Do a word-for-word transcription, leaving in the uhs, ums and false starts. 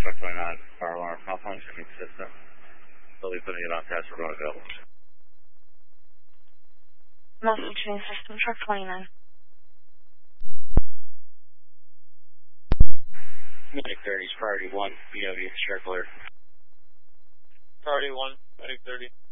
Truck twenty-nine, fire alarm malfunctioning system. Fully putting it on test, we're going available. Malfunctioning system, truck twenty-nine. Medic thirty is priority one, B W, share clear. Priority one, Medic thirty.